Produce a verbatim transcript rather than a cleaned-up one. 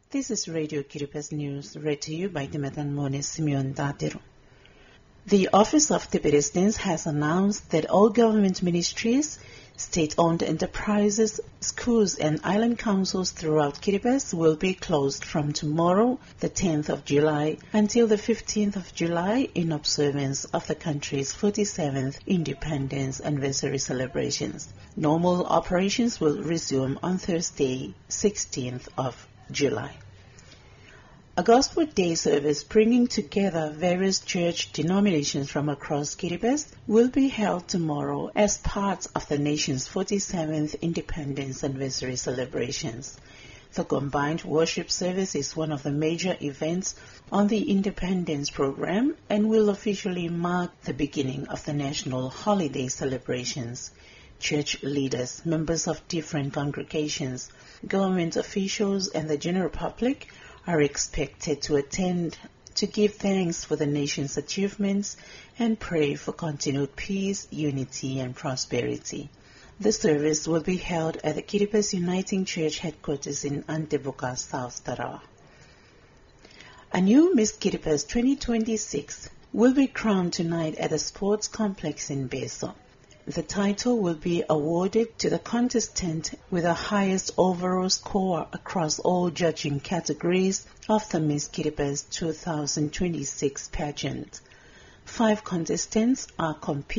This is Radio Kiribati News, read to you by Timothan Mone Simeon Datiru. The Office of the President has announced that all government ministries, state-owned enterprises, schools and island councils throughout Kiribati will be closed from tomorrow, the tenth of July, until the fifteenth of July in observance of the country's forty-seventh independence anniversary celebrations. Normal operations will resume on Thursday, sixteenth of July. A Gospel Day service bringing together various church denominations from across Kiribati will be held tomorrow as part of the nation's forty-seventh Independence Anniversary celebrations. The combined worship service is one of the major events on the Independence program and will officially mark the beginning of the national holiday celebrations. Church leaders, members of different congregations, government officials and the general public are expected to attend to give thanks for the nation's achievements and pray for continued peace, unity and prosperity. The service will be held at the Kiribati Uniting Church headquarters in Antebuka, South Tarawa. A new Miss Kiribati twenty twenty-six will be crowned tonight at the sports complex in Beso. The title will be awarded to the contestant with the highest overall score across all judging categories of the Miss Kiribati twenty twenty-six pageant. Five contestants are competing